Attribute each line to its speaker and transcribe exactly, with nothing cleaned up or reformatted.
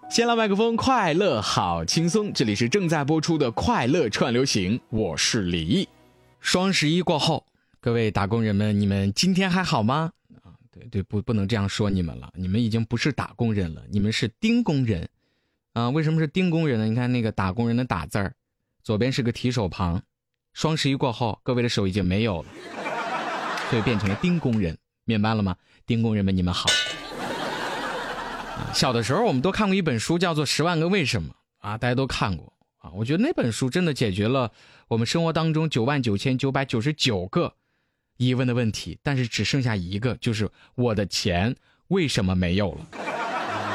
Speaker 1: 先来麦克风，快乐好轻松，这里是正在播出的快乐串流行，我是李毅。双十一过后，各位打工人们，你们今天还好吗？啊，对对，不不能这样说你们了，你们已经不是打工人了，你们是丁工人。啊，为什么是丁工人呢？你看那个打工人的打字儿，左边是个提手旁，双十一过后，各位的手已经没有了，所以变成了丁工人，明白了吗？丁工人们，你们好。小的时候我们都看过一本书叫做《十万个为什么》啊，大家都看过啊。我觉得那本书真的解决了我们生活当中九万九千九百九十九个疑问的问题，但是只剩下一个，就是我的钱为什么没有了。